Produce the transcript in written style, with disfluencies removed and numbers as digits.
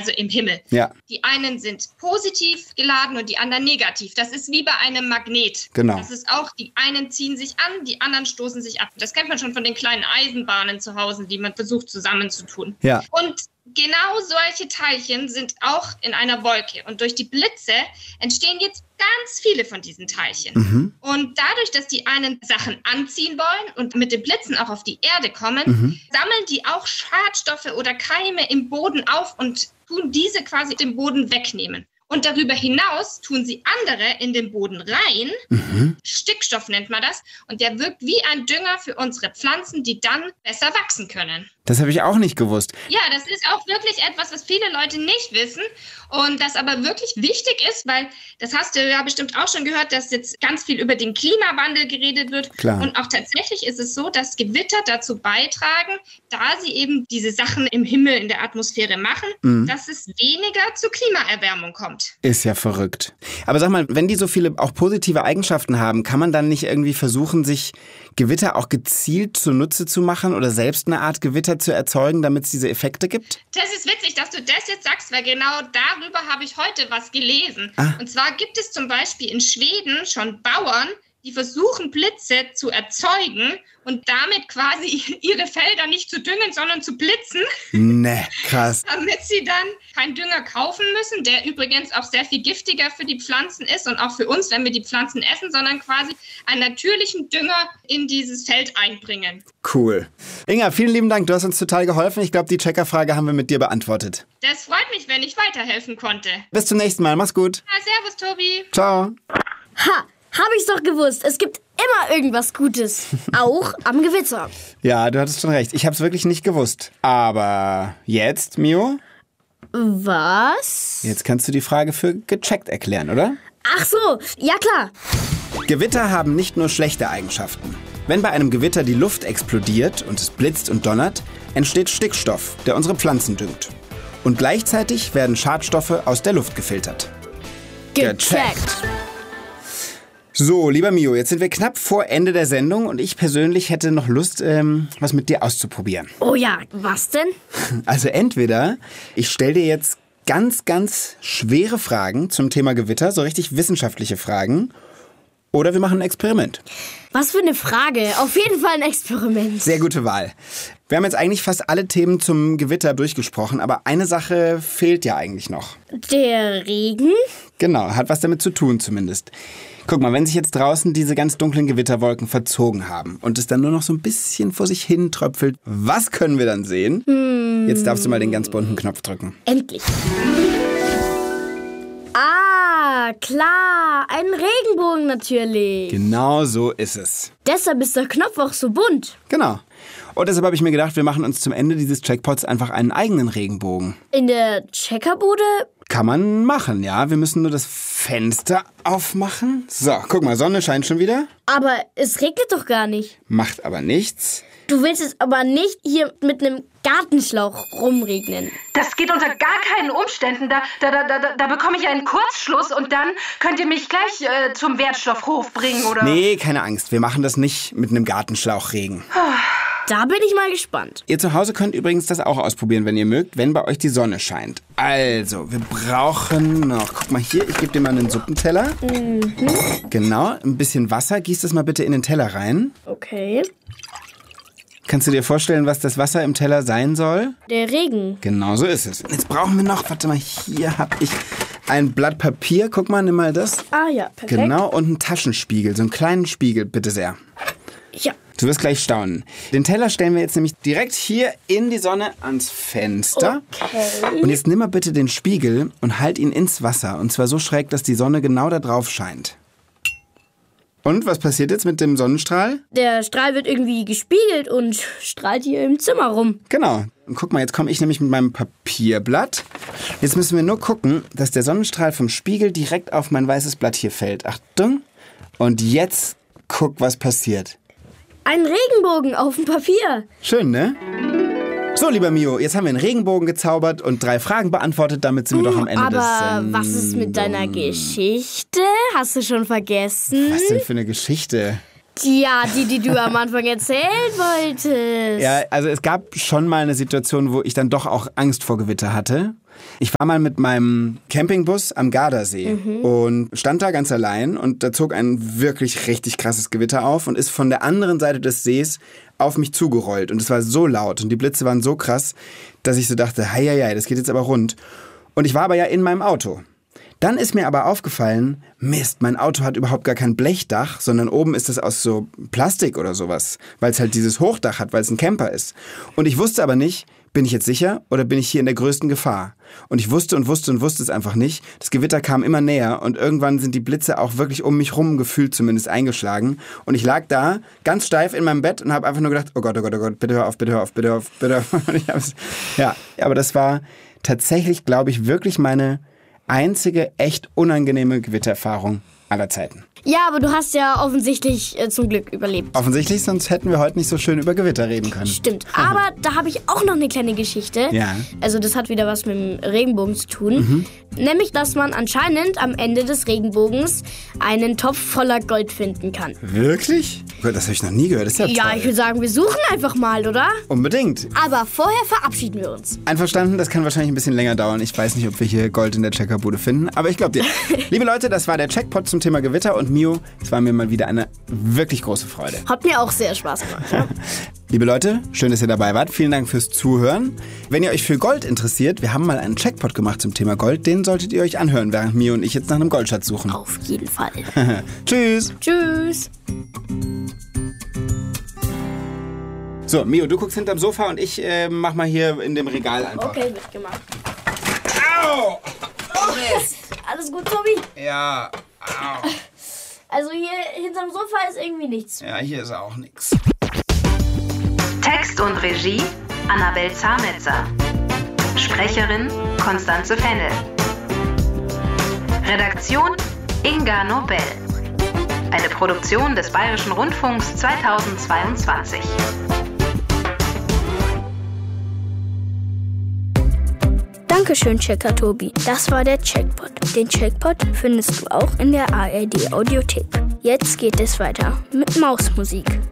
also im Himmel. Ja. Die einen sind positiv geladen und die anderen negativ. Das ist wie bei einem Magnet. Genau. Das ist auch, die einen ziehen sich an, die anderen stoßen sich ab. Das kennt man schon von den kleinen Eisenbahnen zu Hause, die man versucht zusammenzutun. Ja. Und genau solche Teilchen sind auch in einer Wolke. Und durch die Blitze entstehen jetzt ganz viele von diesen Teilchen. Und dadurch, dass die einen Sachen anziehen wollen und mit den Blitzen auch auf die Erde kommen, sammeln die auch Schadstoffe oder Keime im Boden auf und tun diese quasi den Boden wegnehmen. Und darüber hinaus tun sie andere in den Boden rein. Stickstoff nennt man das. Und der wirkt wie ein Dünger für unsere Pflanzen, die dann besser wachsen können. Das habe ich auch nicht gewusst. Ja, das ist auch wirklich etwas, was viele Leute nicht wissen und das aber wirklich wichtig ist, weil das hast du ja bestimmt auch schon gehört, dass jetzt ganz viel über den Klimawandel geredet wird. Klar. Und auch tatsächlich ist es so, dass Gewitter dazu beitragen, da sie eben diese Sachen im Himmel, in der Atmosphäre machen, dass es weniger zur Klimaerwärmung kommt. Ist ja verrückt. Aber sag mal, wenn die so viele auch positive Eigenschaften haben, kann man dann nicht irgendwie versuchen, sich Gewitter auch gezielt zunutze zu machen oder selbst eine Art Gewitter zu erzeugen, damit es diese Effekte gibt? Das ist witzig, dass du das jetzt sagst, weil genau darüber habe ich heute was gelesen. Und zwar gibt es zum Beispiel in Schweden schon Bauern, die versuchen, Blitze zu erzeugen und damit quasi ihre Felder nicht zu düngen, sondern zu blitzen. Ne, krass. Damit sie dann keinen Dünger kaufen müssen, der übrigens auch sehr viel giftiger für die Pflanzen ist und auch für uns, wenn wir die Pflanzen essen, sondern quasi einen natürlichen Dünger in dieses Feld einbringen. Cool. Inga, vielen lieben Dank. Du hast uns total geholfen. Ich glaube, die Checkerfrage haben wir mit dir beantwortet. Das freut mich, wenn ich weiterhelfen konnte. Bis zum nächsten Mal. Mach's gut. Ja, servus, Tobi. Ciao. Ha, hab ich's doch gewusst. Es gibt immer irgendwas Gutes. Auch am Gewitter. Ja, du hattest schon recht. Ich hab's wirklich nicht gewusst. Aber jetzt, Mio? Was? Jetzt kannst du die Frage für gecheckt erklären, oder? Ach so, ja klar. Gewitter haben nicht nur schlechte Eigenschaften. Wenn bei einem Gewitter die Luft explodiert und es blitzt und donnert, entsteht Stickstoff, der unsere Pflanzen düngt. Und gleichzeitig werden Schadstoffe aus der Luft gefiltert. Gecheckt. So, lieber Mio, jetzt sind wir knapp vor Ende der Sendung und ich persönlich hätte noch Lust, was mit dir auszuprobieren. Oh ja, was denn? Also entweder ich stelle dir jetzt ganz, ganz schwere Fragen zum Thema Gewitter, so richtig wissenschaftliche Fragen, oder wir machen ein Experiment. Was für eine Frage. Auf jeden Fall ein Experiment. Sehr gute Wahl. Wir haben jetzt eigentlich fast alle Themen zum Gewitter durchgesprochen, aber eine Sache fehlt ja eigentlich noch. Der Regen? Genau, hat was damit zu tun zumindest. Guck mal, wenn sich jetzt draußen diese ganz dunklen Gewitterwolken verzogen haben und es dann nur noch so ein bisschen vor sich hin tröpfelt, was können wir dann sehen? Jetzt darfst du mal den ganz bunten Knopf drücken. Endlich. Ah, klar. Ein Regenbogen natürlich. Genau so ist es. Deshalb ist der Knopf auch so bunt. Genau. Und deshalb habe ich mir gedacht, wir machen uns zum Ende dieses Checkpots einfach einen eigenen Regenbogen. In der Checkerbude? Kann man machen, ja. Wir müssen nur das Fenster aufmachen. So, guck mal, Sonne scheint schon wieder. Aber es regnet doch gar nicht. Macht aber nichts. Du willst es aber nicht hier mit einem Gartenschlauch rumregnen. Das geht unter gar keinen Umständen. Da bekomme ich einen Kurzschluss und dann könnt ihr mich gleich zum Wertstoffhof bringen, oder? Nee, keine Angst. Wir machen das nicht mit einem Gartenschlauchregen. Da bin ich mal gespannt. Ihr zu Hause könnt übrigens das auch ausprobieren, wenn ihr mögt, wenn bei euch die Sonne scheint. Also, wir brauchen noch, guck mal hier, ich gebe dir mal einen Suppenteller. Genau, ein bisschen Wasser. Gieß das mal bitte in den Teller rein. Okay. Kannst du dir vorstellen, was das Wasser im Teller sein soll? Der Regen. Genau so ist es. Jetzt brauchen wir noch, warte mal, hier habe ich ein Blatt Papier. Guck mal, nimm mal das. Ah ja, perfekt. Genau, und einen Taschenspiegel, so einen kleinen Spiegel, bitte sehr. Ja. Du wirst gleich staunen. Den Teller stellen wir jetzt nämlich direkt hier in die Sonne ans Fenster. Okay. Und jetzt nimm mal bitte den Spiegel und halt ihn ins Wasser. Und zwar so schräg, dass die Sonne genau da drauf scheint. Und was passiert jetzt mit dem Sonnenstrahl? Der Strahl wird irgendwie gespiegelt und strahlt hier im Zimmer rum. Genau. Und guck mal, jetzt komme ich nämlich mit meinem Papierblatt. Jetzt müssen wir nur gucken, dass der Sonnenstrahl vom Spiegel direkt auf mein weißes Blatt hier fällt. Achtung. Und jetzt guck, was passiert. Ein Regenbogen auf dem Papier. Schön, ne? So, lieber Mio, jetzt haben wir einen Regenbogen gezaubert und 3 Fragen beantwortet. Damit sind wir doch am Ende des Aber was ist mit deiner Geschichte? Hast du schon vergessen? Was denn für eine Geschichte? Ja, die du am Anfang erzählen wolltest. Ja, also es gab schon mal eine Situation, wo ich dann doch auch Angst vor Gewitter hatte. Ich war mal mit meinem Campingbus am Gardasee und stand da ganz allein und da zog ein wirklich richtig krasses Gewitter auf und ist von der anderen Seite des Sees auf mich zugerollt. Und es war so laut und die Blitze waren so krass, dass ich so dachte, hei, das geht jetzt aber rund. Und ich war aber ja in meinem Auto. Dann ist mir aber aufgefallen, Mist, mein Auto hat überhaupt gar kein Blechdach, sondern oben ist es aus so Plastik oder sowas, weil es halt dieses Hochdach hat, weil es ein Camper ist. Und ich wusste aber nicht, bin ich jetzt sicher oder bin ich hier in der größten Gefahr? Und ich wusste es einfach nicht. Das Gewitter kam immer näher und irgendwann sind die Blitze auch wirklich um mich rum gefühlt zumindest eingeschlagen. Und ich lag da ganz steif in meinem Bett und habe einfach nur gedacht, oh Gott, bitte hör auf. Und ja, aber das war tatsächlich, glaube ich, wirklich meine einzige echt unangenehme Gewittererfahrung aller Zeiten. Ja, aber du hast ja offensichtlich zum Glück überlebt. Offensichtlich, sonst hätten wir heute nicht so schön über Gewitter reden können. Stimmt, aber da habe ich auch noch eine kleine Geschichte. Ja. Also das hat wieder was mit dem Regenbogen zu tun. Nämlich, dass man anscheinend am Ende des Regenbogens einen Topf voller Gold finden kann. Wirklich? Gott, das habe ich noch nie gehört. Das ist ja toll. Ja, ich würde sagen, wir suchen einfach mal, oder? Unbedingt. Aber vorher verabschieden wir uns. Einverstanden, das kann wahrscheinlich ein bisschen länger dauern. Ich weiß nicht, ob wir hier Gold in der Checkerbude finden, aber ich glaube dir. Liebe Leute, das war der Checkpot zum Thema Gewitter und Mio, es war mir mal wieder eine wirklich große Freude. Hat mir auch sehr Spaß gemacht. Ja? Liebe Leute, schön, dass ihr dabei wart. Vielen Dank fürs Zuhören. Wenn ihr euch für Gold interessiert, wir haben mal einen Checkpot gemacht zum Thema Gold. Den solltet ihr euch anhören, während Mio und ich jetzt nach einem Goldschatz suchen. Auf jeden Fall. Tschüss. Tschüss. So, Mio, du guckst hinterm Sofa und ich mach mal hier in dem Regal einfach. Okay, wird gemacht. Au! Alles gut, Tobi? Ja, au. Also hier hinterm Sofa ist irgendwie nichts. Ja, hier ist auch nichts. Text und Regie Annabel Zametzer. Sprecherin Konstanze Fennel. Redaktion Inga Nobel. Eine Produktion des Bayerischen Rundfunks 2022. Dankeschön, Checker Tobi. Das war der Checkpot. Den Checkpot findest du auch in der ARD Audiothek. Jetzt geht es weiter mit Mausmusik.